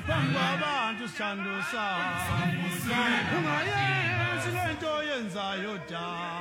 phambi kwabantu sithando sakho ungayenzi lento yenzayo da